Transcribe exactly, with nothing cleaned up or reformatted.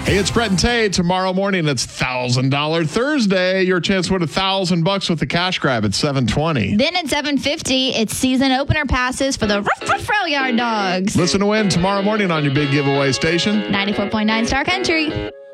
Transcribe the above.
Hey, it's Brett and Tay. Tomorrow morning, it's one thousand dollars Thursday. Your chance to win one thousand bucks with the cash grab at seven twenty. Then at seven fifty, it's season opener passes for the Ruff Ruff Rail Yard Dogs. Listen to win tomorrow morning on your big giveaway station. ninety-four point nine Star Country.